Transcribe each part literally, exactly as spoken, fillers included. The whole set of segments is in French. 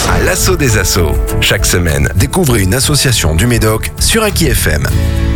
À l'assaut des assos. Chaque semaine, découvrez une association du Médoc sur Aki F M.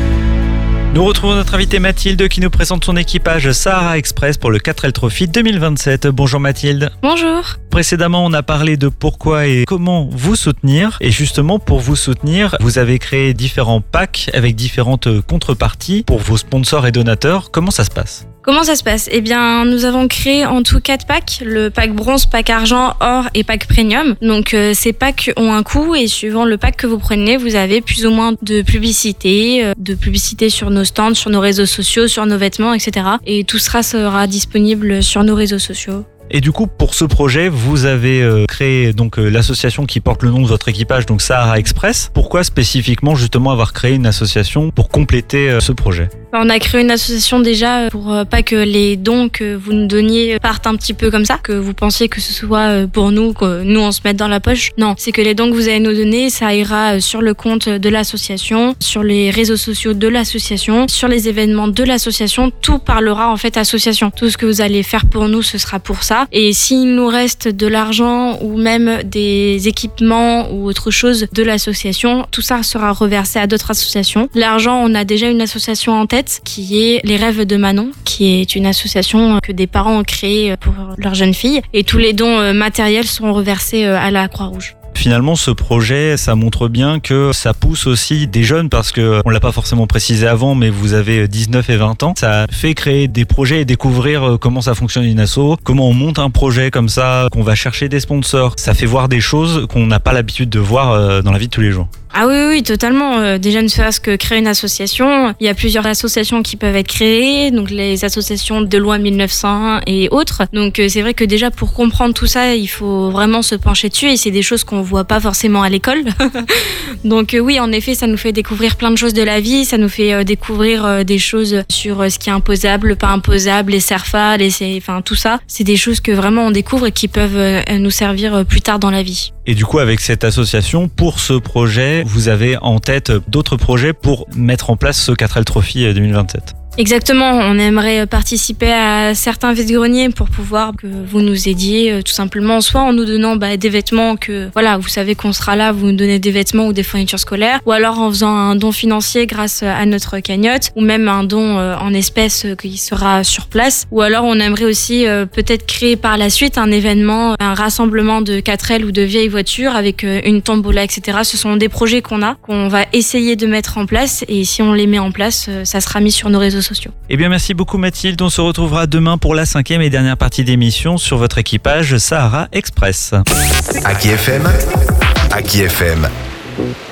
Nous retrouvons notre invitée Mathilde qui nous présente son équipage Sahara Express pour le quatre L Trophy deux mille vingt-sept. Bonjour Mathilde. Bonjour. Précédemment, on a parlé de pourquoi et comment vous soutenir. Et justement, pour vous soutenir, vous avez créé différents packs avec différentes contreparties pour vos sponsors et donateurs. Comment ça se passe ? Comment ça se passe ? Eh bien, nous avons créé en tout quatre packs, le pack bronze, pack argent, or et pack premium. Donc, euh, ces packs ont un coût et suivant le pack que vous prenez, vous avez plus ou moins de publicité, euh, de publicité sur nos stands, sur nos réseaux sociaux, sur nos vêtements, et cetera. Et tout sera sera disponible sur nos réseaux sociaux. Et du coup, pour ce projet, vous avez euh, créé donc euh, l'association qui porte le nom de votre équipage, donc Sahara Express. Pourquoi spécifiquement justement avoir créé une association pour compléter euh, ce projet ? On a créé une association déjà pour euh, pas que les dons que vous nous donniez partent un petit peu comme ça, que vous pensiez que ce soit pour nous, que nous on se mette dans la poche. Non, c'est que les dons que vous allez nous donner, ça ira sur le compte de l'association, sur les réseaux sociaux de l'association, sur les événements de l'association. Tout parlera en fait association. Tout ce que vous allez faire pour nous, ce sera pour ça. Et s'il nous reste de l'argent ou même des équipements ou autre chose de l'association, tout ça sera reversé à d'autres associations. L'argent, on a déjà une association en tête qui est Les Rêves de Manon, qui est une association que des parents ont créée pour leur jeune fille. Et tous les dons matériels seront reversés à la Croix-Rouge. Finalement, ce projet, ça montre bien que ça pousse aussi des jeunes parce que on l'a pas forcément précisé avant, mais vous avez dix-neuf et vingt ans. Ça fait créer des projets et découvrir comment ça fonctionne une asso, comment on monte un projet comme ça, qu'on va chercher des sponsors. Ça fait voir des choses qu'on n'a pas l'habitude de voir dans la vie de tous les jours. Ah oui, oui, totalement. Euh, déjà, ne serait-ce que créer une association. Il y a plusieurs associations qui peuvent être créées, donc les associations de loi mille neuf cent un et autres. Donc euh, c'est vrai que déjà pour comprendre tout ça, il faut vraiment se pencher dessus et c'est des choses qu'on voit pas forcément à l'école. Donc euh, oui, en effet, ça nous fait découvrir plein de choses de la vie, ça nous fait euh, découvrir euh, des choses sur euh, ce qui est imposable, pas imposable, les CERFA, les, enfin tout ça. C'est des choses que vraiment on découvre et qui peuvent euh, nous servir euh, plus tard dans la vie. Et du coup, avec cette association, pour ce projet, vous avez en tête d'autres projets pour mettre en place ce quatre L Trophy deux mille vingt-sept. Exactement, on aimerait participer à certains vide-greniers pour pouvoir que vous nous aidiez tout simplement, soit en nous donnant bah, des vêtements que, voilà, vous savez qu'on sera là, vous nous donnez des vêtements ou des fournitures scolaires, ou alors en faisant un don financier grâce à notre cagnotte, ou même un don en espèces qui sera sur place, ou alors on aimerait aussi euh, peut-être créer par la suite un événement, un rassemblement de quatre L ou de vieilles voitures avec une tombola, et cetera. Ce sont des projets qu'on a, qu'on va essayer de mettre en place, et si on les met en place, ça sera mis sur nos réseaux sociaux. Eh bien, merci beaucoup Mathilde. On se retrouvera demain pour la cinquième et dernière partie d'émission sur votre équipage Sahara Express. Aki F M. Aki F M.